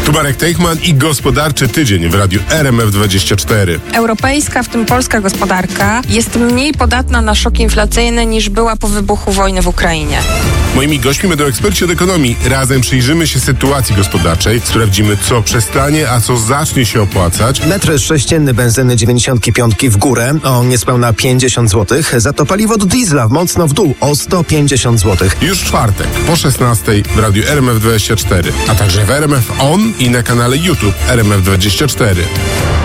Tu Marek Teichman i gospodarczy tydzień w radiu RMF24. Europejska, w tym polska gospodarka jest mniej podatna na szok inflacyjny niż była po wybuchu wojny w Ukrainie. Moimi gośćmi będą eksperci od ekonomii. Razem przyjrzymy się sytuacji gospodarczej, sprawdzimy, co przestanie, a co zacznie się opłacać. Metr sześcienny benzyny 95 w górę o niespełna 50 zł. Za to paliwo do diesla mocno w dół o 150 zł. Już w czwartek po 16 w radiu RMF24, a także w RMF On i na kanale YouTube RMF24.